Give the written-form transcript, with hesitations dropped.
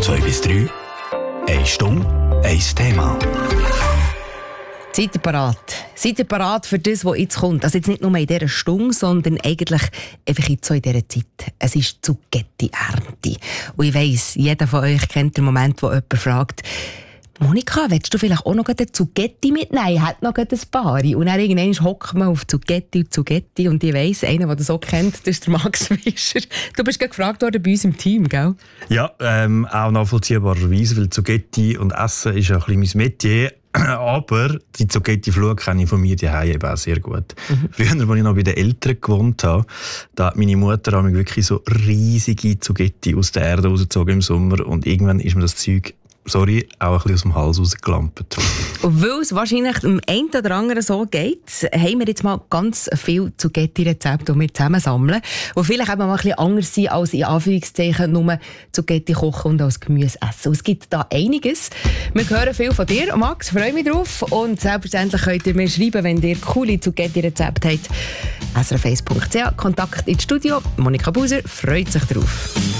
2-3. 1 Stunde, 1 Thema. Seid ihr parat? Seid ihr parat für das, was jetzt kommt? Also jetzt nicht nur in dieser Stunde, sondern eigentlich einfach jetzt so in dieser Zeit. Es ist Zucchetti-Ernte. Und ich weiss, jeder von euch kennt den Moment, wo jemand fragt, Monika, willst du vielleicht auch noch eine Zucchetti mitnehmen? Ich hätte noch ein paar. Und dann irgendwann hockt man auf Zucchetti. Und ich weiss, einer, der das auch kennt, das ist der Max Fischer. Du bist gerade gefragt worden bei uns im Team, gell? Ja, auch nachvollziehbarerweise, weil Zucchetti und Essen ist ja ein bisschen mein Metier. Aber die Zucchetti-Flug kenne ich von mir daheim eben auch sehr gut. Früher, als ich noch bei den Eltern gewohnt habe, da hat meine Mutter mich wirklich so riesige Zucchetti aus der Erde rausgezogen im Sommer. Und irgendwann ist mir das Zeug, sorry, auch ein bisschen aus dem Hals rausgelampt. Und weil es wahrscheinlich dem einen oder anderen so geht, haben wir jetzt mal ganz viele Zucchetti-Rezepte, die wir zusammen sammeln. Und vielleicht eben mal ein bisschen anders sein als in Anführungszeichen nur Zucchetti kochen und als Gemüse essen. Und es gibt da einiges. Wir hören viel von dir, Max, freue mich drauf. Und selbstverständlich könnt ihr mir schreiben, wenn ihr coole Zucchetti-Rezepte habt. srf1.ch, Kontakt ins Studio. Monika Buser freut sich drauf.